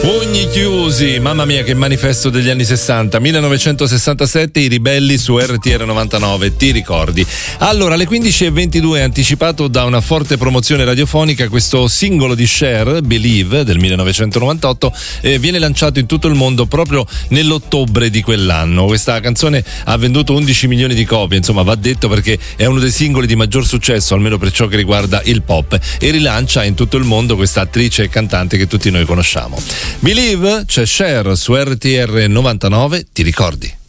Pugni chiusi, mamma mia che manifesto degli anni 60, 1967, i ribelli su RTR 99, ti ricordi? Allora, alle 15:22, anticipato da una forte promozione radiofonica, questo singolo di Cher, Believe, del 1998, viene lanciato in tutto il mondo proprio nell'ottobre di quell'anno. Questa canzone ha venduto 11 milioni di copie, insomma va detto perché è uno dei singoli di maggior successo, almeno per ciò che riguarda il pop, e rilancia in tutto il mondo questa attrice e cantante che tutti noi conosciamo. Believe, c'è Cher su RTR 99, ti ricordi?